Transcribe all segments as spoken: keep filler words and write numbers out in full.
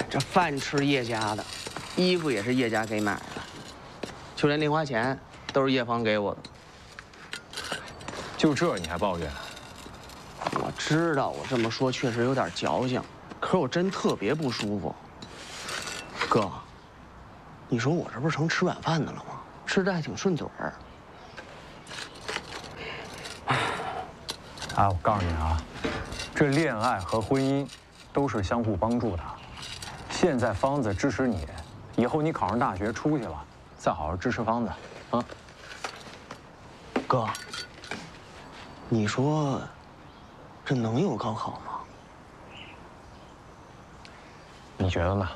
这饭吃叶家的，衣服也是叶家给买的，就连零花钱都是叶芳给我的。 就这你还抱怨？ 我知道我这么说确实有点矫情，可是我真特别不舒服。哥，你说我这不是成吃软饭的了吗？吃的还挺顺嘴儿。 哎，我告诉你啊，这恋爱和婚姻都是相互帮助的。现在芳子支持你，以后你考上大学出去了，再好好支持芳子，啊。 哥，你说这能有高考吗？ 你觉得呢？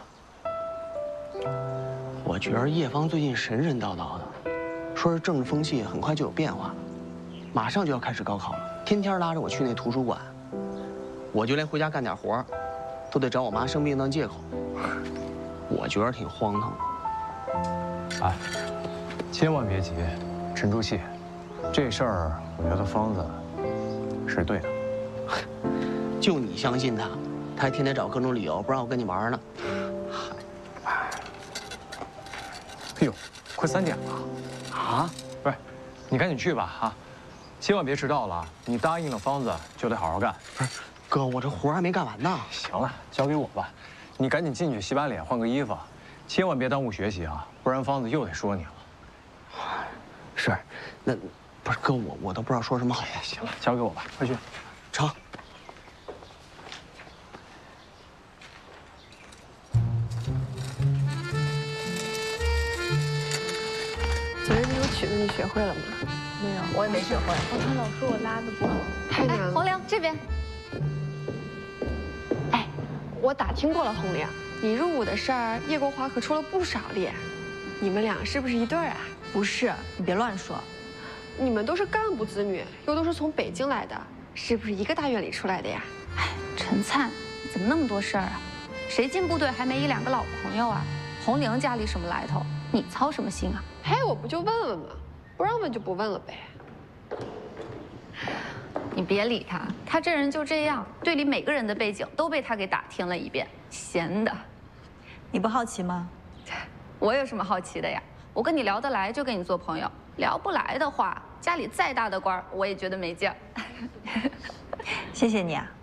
我觉得叶芳最近神神叨叨的，说是政治风气很快就有变化，马上就要开始高考了，天天拉着我去那图书馆，我就连回家干点活，都得找我妈生病当借口，我觉得挺荒唐的。 哎，千万别急，沉住气，这事儿我觉得芳子是对的。 就你相信他，他还天天找各种理由不让我跟你玩呢。 哎呦，快三点了，啊？不是，你赶紧去吧啊，千万别迟到了。你答应了芳子，就得好好干。 不是，哥，我这活还没干完呢。 行了，交给我吧。你赶紧进去洗把脸，换个衣服，千万别耽误学习啊，不然芳子又得说你了。 是，那不是哥，我我都不知道说什么好。 哎，行了，交给我吧，快去。 成。 昨天那首曲子你学会了吗？ 没有，我也没学会。 我看老师我拉的不好，太难了。 红玲这边。 哎，我打听过了，红玲，你入伍的事儿，叶国华可出了不少力。你们俩是不是一对儿啊？ 不是，你别乱说。 你们都是干部子女，又都是从北京来的，是不是一个大院里出来的呀？ 哎，陈灿，怎么那么多事儿啊？谁进部队还没一两个老朋友啊？红玲家里什么来头？你操什么心啊？ 嘿，我不就问问吗？不让问就不问了呗。 你别理他，他这人就这样，队里每个人的背景都被他给打听了一遍，闲的。 你不好奇吗？ 我有什么好奇的呀？我跟你聊得来就跟你做朋友，聊不来的话，家里再大的官我也觉得没劲儿。 谢谢你啊。